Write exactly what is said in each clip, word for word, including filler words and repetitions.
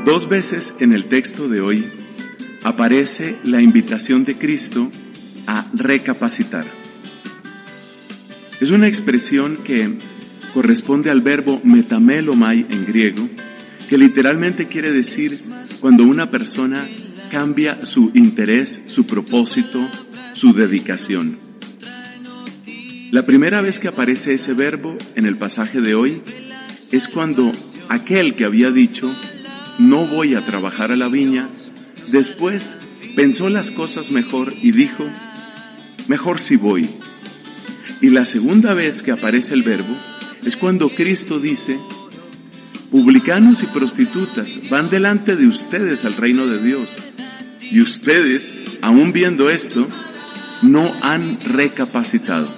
Dos veces en el texto de hoy aparece la invitación de Cristo a recapacitar. Es una expresión que corresponde al verbo metamelomai en griego, que literalmente quiere decir cuando una persona cambia su interés, su propósito, su dedicación. La primera vez que aparece ese verbo en el pasaje de hoy es cuando aquel que había dicho, no voy a trabajar a la viña, después pensó las cosas mejor y dijo, mejor si voy. Y la segunda vez que aparece el verbo es cuando Cristo dice, publicanos y prostitutas van delante de ustedes al reino de Dios. Y ustedes, aún viendo esto, no han recapacitado.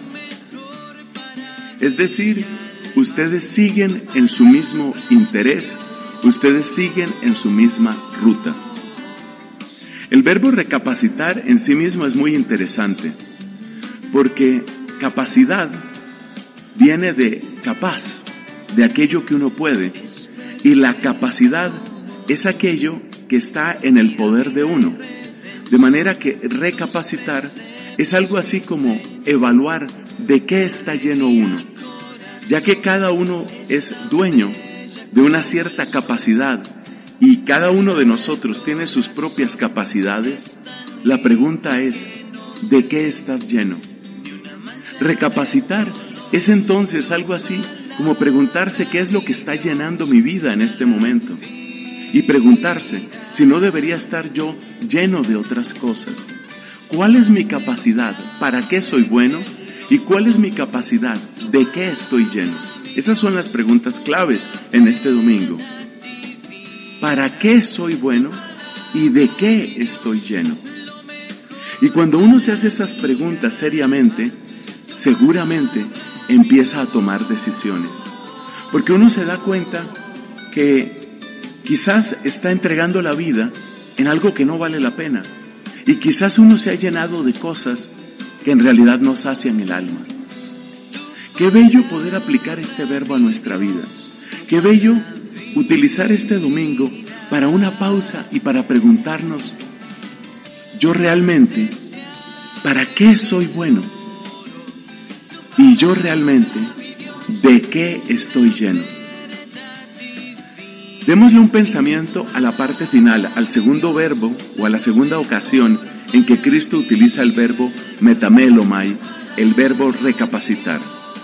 Es decir, ustedes siguen en su mismo interés, ustedes siguen en su misma ruta. El verbo recapacitar en sí mismo es muy interesante, porque capacidad viene de capaz, de aquello que uno puede, y la capacidad es aquello que está en el poder de uno. De manera que recapacitar es algo así como evaluar de qué está lleno uno, ya que cada uno es dueño de una cierta capacidad y cada uno de nosotros tiene sus propias capacidades. La pregunta es, ¿de qué estás lleno? Recapacitar es entonces algo así como preguntarse qué es lo que está llenando mi vida en este momento y preguntarse si no debería estar yo lleno de otras cosas. ¿Cuál es mi capacidad? ¿Para qué soy bueno? ¿Y cuál es mi capacidad? ¿De qué estoy lleno? Esas son las preguntas claves en este domingo. ¿Para qué soy bueno? ¿Y de qué estoy lleno? Y cuando uno se hace esas preguntas seriamente, seguramente empieza a tomar decisiones. Porque uno se da cuenta que quizás está entregando la vida en algo que no vale la pena. Y quizás uno se ha llenado de cosas que en realidad no sacian el alma. Qué bello poder aplicar este verbo a nuestra vida. Qué bello utilizar este domingo para una pausa y para preguntarnos, yo realmente, ¿para qué soy bueno? Y yo realmente, ¿de qué estoy lleno? Démosle un pensamiento a la parte final, al segundo verbo o a la segunda ocasión en que Cristo utiliza el verbo metamelomai, el verbo recapacitar.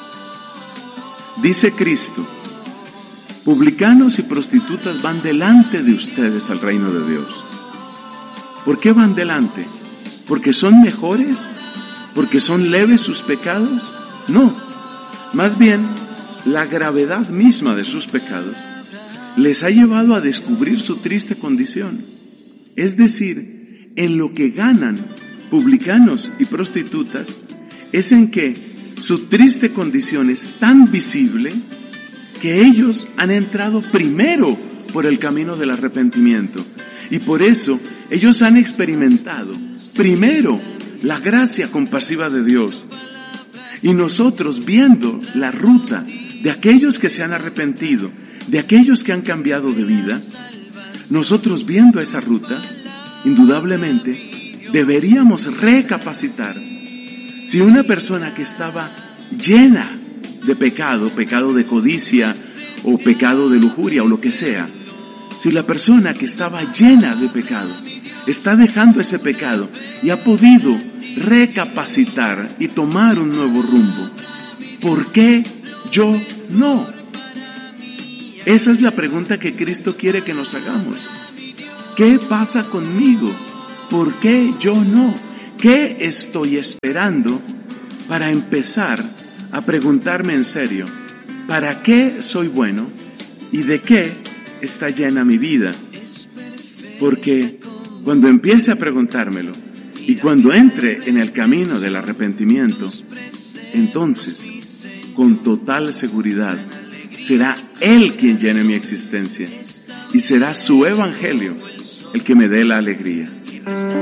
Dice Cristo, publicanos y prostitutas van delante de ustedes al reino de Dios. ¿Por qué van delante? ¿Porque son mejores? ¿Porque son leves sus pecados? No, más bien la gravedad misma de sus pecados les ha llevado a descubrir su triste condición. Es decir, en lo que ganan publicanos y prostitutas es en que su triste condición es tan visible que ellos han entrado primero por el camino del arrepentimiento y por eso ellos han experimentado primero la gracia compasiva de Dios. Y nosotros, viendo la ruta de aquellos que se han arrepentido, de aquellos que han cambiado de vida, nosotros viendo esa ruta, indudablemente deberíamos recapacitar. Si una persona que estaba llena de pecado, pecado de codicia o pecado de lujuria o lo que sea, si la persona que estaba llena de pecado está dejando ese pecado y ha podido recapacitar y tomar un nuevo rumbo, ¿por qué yo no? Esa es la pregunta que Cristo quiere que nos hagamos. ¿Qué pasa conmigo? ¿Por qué yo no? ¿Qué estoy esperando para empezar a preguntarme en serio? ¿Para qué soy bueno? ¿Y de qué está llena mi vida? Porque cuando empiece a preguntármelo y cuando entre en el camino del arrepentimiento, entonces, con total seguridad, será Él quien llene mi existencia y será su evangelio el que me dé la alegría.